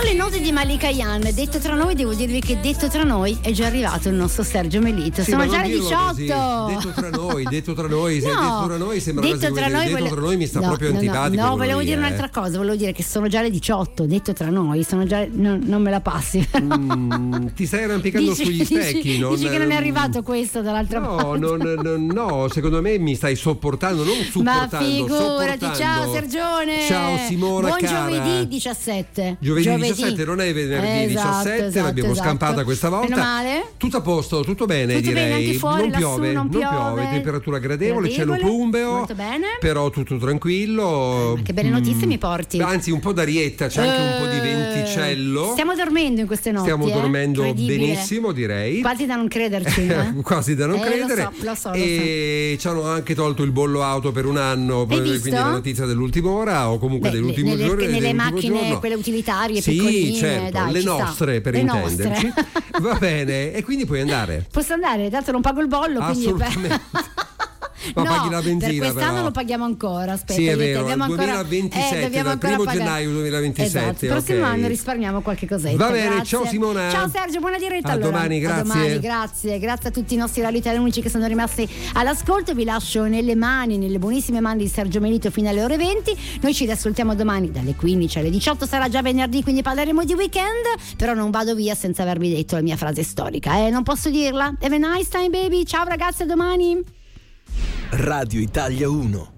le note di Malika Yan, detto tra noi, devo dirvi che detto tra noi è già arrivato il nostro Sergio Melito. Sì, sono già le 18. Detto tra noi, se detto tra noi sembra detto tra noi, detto tra noi mi sta proprio antipatico. No, volevo dire un'altra cosa, volevo dire che sono già le 18, detto tra noi, sono già non me la passi. Ti stai arrampicando sugli specchi, dici che non è arrivato questo dall'altra parte. No, secondo me mi stai sopportando, non supportando. Ma figurati, sopportando. ciao Sergione. Ciao Simona, buon cara. giovedì 17. Giovedì 17, non è venerdì 17, l'abbiamo scampata questa volta. Meno male. Tutto a posto, tutto bene, tutto direi. Bene, anche fuori, non piove, temperatura gradevole, cielo plumbeo. Molto bene. Però tutto tranquillo. Che belle notizie mi porti. Anzi, un po' d'arietta, c'è anche un po' di venticello. Stiamo dormendo in queste notti. Stiamo dormendo benissimo, direi. Quasi da non crederci. Quasi da non credere. Lo so. E ci hanno anche tolto il bollo auto per un anno, quindi la notizia dell'ultima ora o comunque dell'ultimo giorno. Nelle macchine, quelle utilitarie, sì, piccoline, certo, dai, le nostre per intenderci. Va bene, e quindi puoi andare. Posso andare, tanto non pago il bollo, assolutamente. Ma no, paghi la benzina, per quest'anno però lo paghiamo ancora. Aspetta, sì, è vero, dobbiamo 2027, dal 1 gennaio 2027. Esatto, il prossimo anno risparmiamo qualche cosetta. Va bene, grazie. ciao Simona. Ciao Sergio, buona diretta. A domani, grazie. A domani, grazie a tutti i nostri radiotelefonici che sono rimasti all'ascolto. Vi lascio nelle buonissime mani di Sergio Melito fino alle ore 20. Noi ci riascoltiamo domani dalle 15 alle 18, sarà già venerdì, quindi parleremo di weekend. Però non vado via senza avervi detto la mia frase storica, non posso dirla. Have a nice time, baby. Ciao ragazzi, a domani. Radio Italia 1.